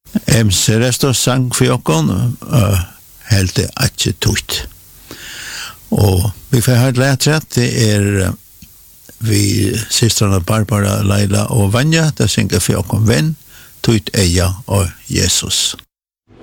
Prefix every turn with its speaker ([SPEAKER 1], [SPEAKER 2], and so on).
[SPEAKER 1] MC Restor sang for jokken, helt det ikke tøyt. Og vi får ha et lætrett, det vi systrarna Barbara, Laila og Vanja, det synger for jokken venn, tøyt eia og Jesus.